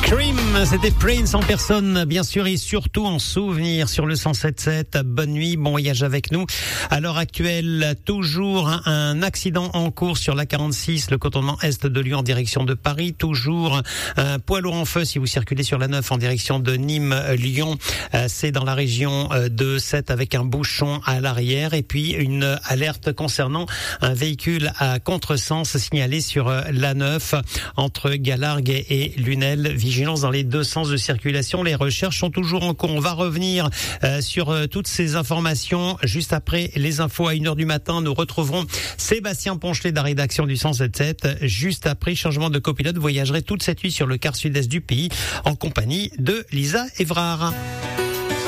Cream, c'était Prince en personne, bien sûr, et surtout en souvenir sur le 107.7. Bonne nuit, bon voyage avec nous. À l'heure actuelle, toujours un accident en cours sur la 46, le contournement est de Lyon en direction de Paris. Toujours un poids lourd en feu si vous circulez sur la 9 en direction de Nîmes-Lyon. C'est dans la région de 7 avec un bouchon à l'arrière. Et puis une alerte concernant un véhicule à contresens signalé sur la 9 entre Galargues et Lunel. Vigilance dans les deux sens de circulation. Les recherches sont toujours en cours. On va revenir sur toutes ces informations juste après les infos à 1h du matin. Nous retrouverons Sébastien Ponchelet de la rédaction du 107.7. Juste après, changement de copilote. Vous voyagerez toute cette nuit sur le quart sud-est du pays en compagnie de Lisa Évrard.